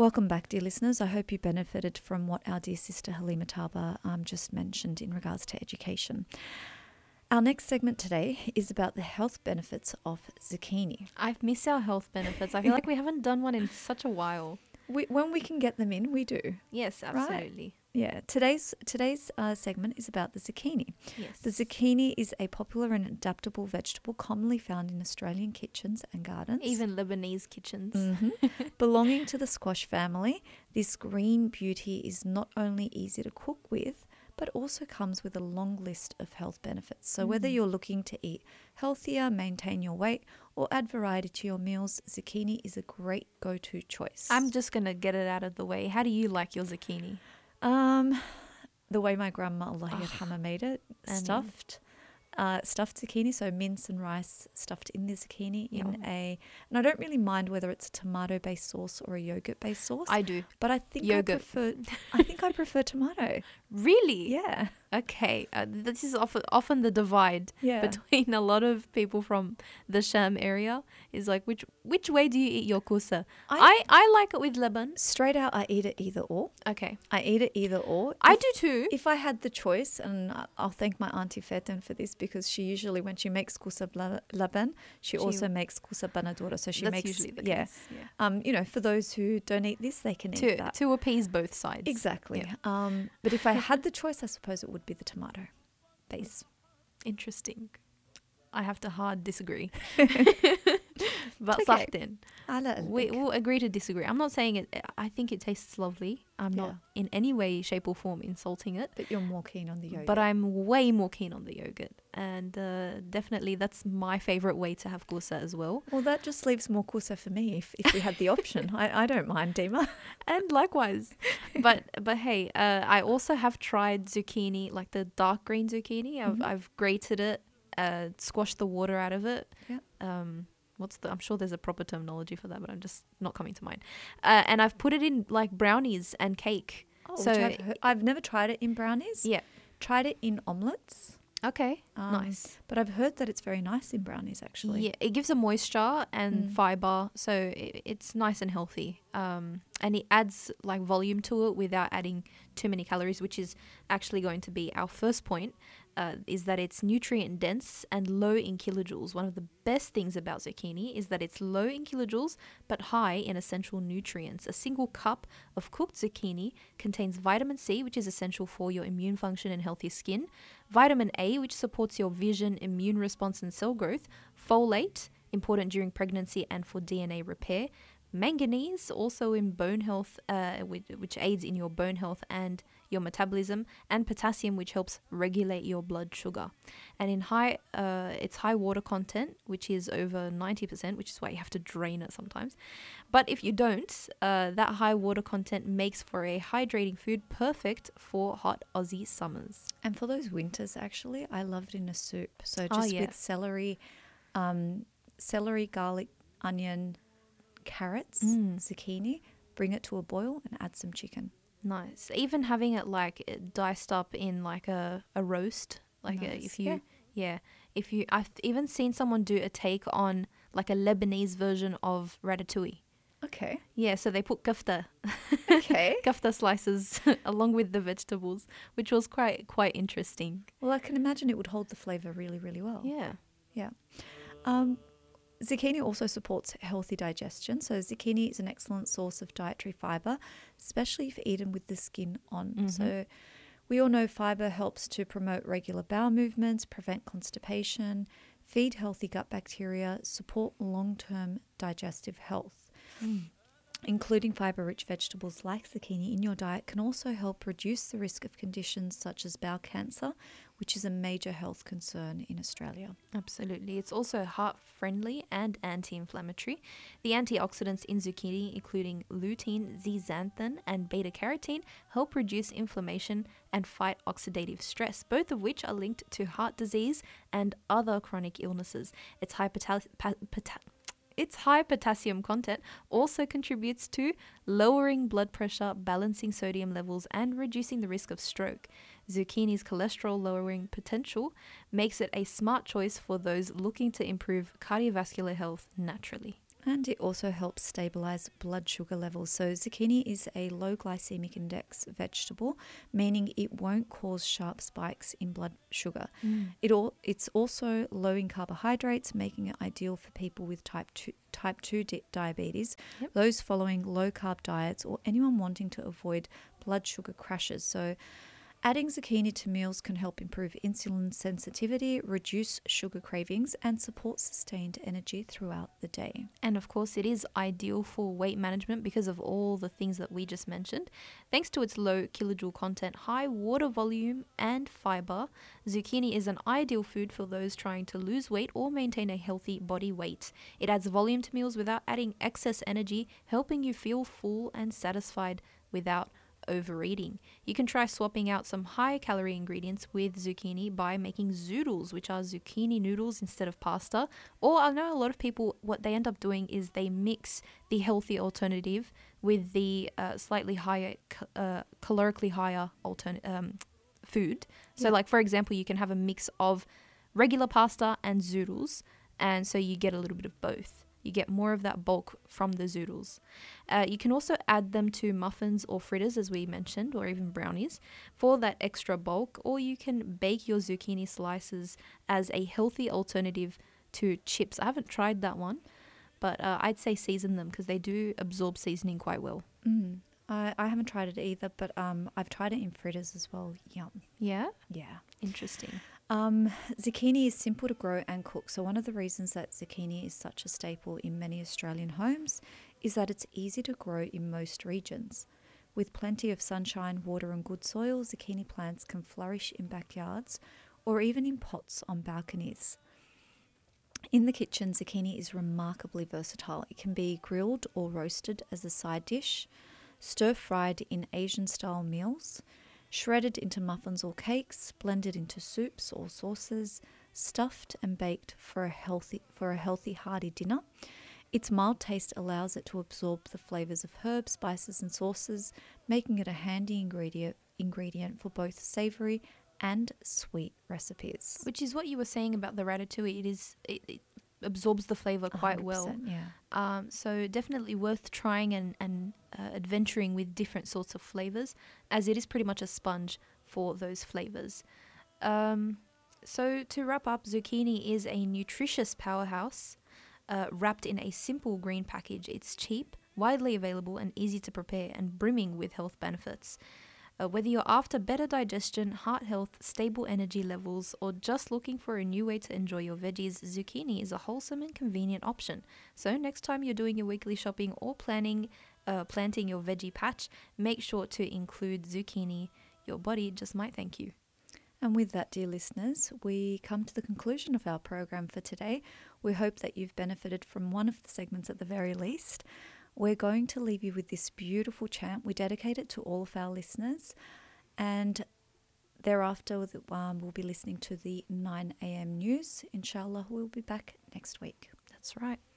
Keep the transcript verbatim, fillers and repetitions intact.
Welcome back, dear listeners. I hope you benefited from what our dear sister Halima Taba um, just mentioned in regards to education. Our next segment today is about the health benefits of zucchini. I've missed our health benefits. I feel like we haven't done one in such a while. We, when we can get them in, we do. Yes, absolutely. Yeah, today's today's uh, segment is about the zucchini. Yes. The zucchini is a popular and adaptable vegetable commonly found in Australian kitchens and gardens. Even Lebanese kitchens. Mm-hmm. Belonging to the squash family, this green beauty is not only easy to cook with, but also comes with a long list of health benefits. So mm. whether you're looking to eat healthier, maintain your weight, or add variety to your meals, zucchini is a great go-to choice. I'm just going to get it out of the way. How do you like your zucchini? Um, the way my grandma Allah yarhamha made it, stuffed, uh, stuffed zucchini, so mince and rice stuffed in the zucchini in Yum. a, and I don't really mind whether it's a tomato-based sauce or a yogurt-based sauce. I do, but I think yogurt. I prefer. I think I prefer tomato. Really? Yeah. Okay, uh, this is often often the divide Yeah. between a lot of people from the Sham area is like, which which way do you eat your kusa? I, I, I like it with Leban. Straight out, I eat it either or. Okay. I eat it either or. I If- do too. If I had the choice, and I- I'll thank my auntie Feten for this because she usually, when she makes kusa bla- laban, she, She- also makes kusa banadora. So she That's makes, usually the yeah. case. Yeah. Um, you know, for those who don't eat this, they can eat To, that. to appease both sides. Exactly. Yeah. Um, but if I had the choice, I suppose it would be the tomato base. Interesting. I have to hard disagree. But It's okay. صح then. Ala We will agree to disagree. I'm not saying it. I think it tastes lovely. I'm Yeah. not in any way, shape, or form insulting it. But you're more keen on the yogurt. But I'm way more keen on the yogurt, and uh, definitely that's my favorite way to have kusa as well. Well, that just leaves more kusa for me if, if we had the option. I, I don't mind, Dima. And likewise, but but hey, uh, I also have tried zucchini, like the dark green zucchini. I've Mhm. I've grated it, uh, squashed the water out of it. Yeah. Um, what's the? I'm sure there's a proper terminology for that, but I'm just not coming to mind. Uh, and I've put it in like brownies and cake. Oh, So- which I've, heard, I've never tried it in brownies. Yeah. Tried it in omelets. Okay. Um, nice. But I've heard that it's very nice in brownies, actually. Yeah, it gives a moisture and Mm. fiber, so it, it's nice and healthy. Um, and it adds like volume to it without adding too many calories, which is actually going to be our first point. Uh, is that it's nutrient dense and low in kilojoules. One of the best things about zucchini is that it's low in kilojoules but high in essential nutrients. A single cup of cooked zucchini contains vitamin C, which is essential for your immune function and healthy skin, vitamin A, which supports your vision, immune response, and cell growth, folate, important during pregnancy and for D N A repair, manganese, also in bone health, uh, which, which aids in your bone health and your metabolism, and potassium, which helps regulate your blood sugar. And in high, uh, its high water content, which is over ninety percent, which is why you have to drain it sometimes. But if you don't, uh, that high water content makes for a hydrating food perfect for hot Aussie summers. And for those winters, actually, I love it in a soup. So Oh, just yeah. with celery, um, celery, garlic, onion, carrots, Mm. zucchini, bring it to a boil and add some chicken. Nice. Even having it like uh, diced up in like a, a roast, like a, Nice. if you, Yeah. yeah, if you, I've even seen someone do a take on like a Lebanese version of ratatouille. Okay. Yeah, so they put kafta, Okay. kafta slices along with the vegetables, which was quite quite interesting. Well, I can imagine it would hold the flavour really, really well. Yeah. Um, zucchini also supports healthy digestion. So zucchini is an excellent source of dietary fibre, especially if eaten with the skin on. Mhm. So we all know fibre helps to promote regular bowel movements, prevent constipation, feed healthy gut bacteria, support long-term digestive health. Including fibre-rich vegetables like zucchini in your diet can also help reduce the risk of conditions such as bowel cancer, which is a major health concern in Australia. Absolutely. It's also heart-friendly and anti-inflammatory. The antioxidants in zucchini, including lutein, zeaxanthin, and beta-carotene, help reduce inflammation and fight oxidative stress, both of which are linked to heart disease and other chronic illnesses. Its high potas- pa- pota- Its high potassium content also contributes to lowering blood pressure, balancing sodium levels, and reducing the risk of stroke. Zucchini's cholesterol-lowering potential makes it a smart choice for those looking to improve cardiovascular health naturally. And it also helps stabilize blood sugar levels. So zucchini is a low glycemic index vegetable, meaning it won't cause sharp spikes in blood sugar. Mm. It all it's also low in carbohydrates, making it ideal for people with type two type two di- diabetes, Yep. those following low carb diets, or anyone wanting to avoid blood sugar crashes. So adding zucchini to meals can help improve insulin sensitivity, reduce sugar cravings, and support sustained energy throughout the day. And of course, it is ideal for weight management because of all the things that we just mentioned. Thanks to its low kilojoule content, high water volume, and fiber, zucchini is an ideal food for those trying to lose weight or maintain a healthy body weight. It adds volume to meals without adding excess energy, helping you feel full and satisfied without overeating. You can try swapping out some high calorie ingredients with zucchini by making zoodles, which are zucchini noodles instead of pasta. Or I know a lot of people, what they end up doing is they mix the healthy alternative with the uh, slightly higher, uh, calorically higher altern- um, food. So Yeah. like, for example, you can have a mix of regular pasta and zoodles, and so you get a little bit of both. You get more of that bulk from the zoodles. Uh, you can also add them to muffins or fritters, as we mentioned, or even brownies for that extra bulk, or you can bake your zucchini slices as a healthy alternative to chips. I haven't tried that one, but uh, I'd say season them because they do absorb seasoning quite well. Mm. I, I haven't tried it either, but um, I've tried it in fritters as well. Yum. Yeah? Yeah. Interesting. Um, zucchini is simple to grow and cook. So one of the reasons that zucchini is such a staple in many Australian homes is that it's easy to grow in most regions. With plenty of sunshine, water and good soil, zucchini plants can flourish in backyards or even in pots on balconies. In the kitchen, zucchini is remarkably versatile. It can be grilled or roasted as a side dish, stir-fried in Asian-style meals, shredded into muffins or cakes, blended into soups or sauces, stuffed and baked for a healthy for a healthy hearty dinner. Its mild taste allows it to absorb the flavors of herbs, spices and sauces, making it a handy ingredient ingredient for both savory and sweet recipes. Which is what you were saying about the ratatouille. It is it, it absorbs the flavor quite well. one hundred percent, yeah. Um, so definitely worth trying and, and uh, adventuring with different sorts of flavors, as it is pretty much a sponge for those flavors. Um, so to wrap up, zucchini is a nutritious powerhouse uh, wrapped in a simple green package. It's cheap, widely available and easy to prepare and brimming with health benefits. Uh, whether you're after better digestion, heart health, stable energy levels, or just looking for a new way to enjoy your veggies, zucchini is a wholesome and convenient option. So next time you're doing your weekly shopping or planning, uh, planting your veggie patch, make sure to include zucchini. Your body just might thank you. And with that, dear listeners, we come to the conclusion of our program for today. We hope that you've benefited from one of the segments at the very least. We're going to leave you with this beautiful chant. We dedicate it to all of our listeners. And thereafter, um, we'll be listening to the nine a.m. news. Inshallah, we'll be back next week. That's right.